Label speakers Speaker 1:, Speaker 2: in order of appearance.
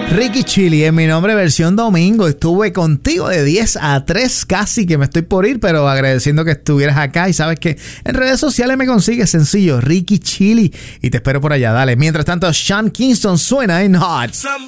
Speaker 1: Ricky Chili es mi nombre, versión domingo. Estuve contigo de 10 a 3, casi que me estoy por ir, pero agradeciendo que estuvieras acá. Y sabes que en redes sociales me consigues sencillo, Ricky Chili, y te espero por allá. Dale. Mientras tanto, Sean Kingston suena en Hot.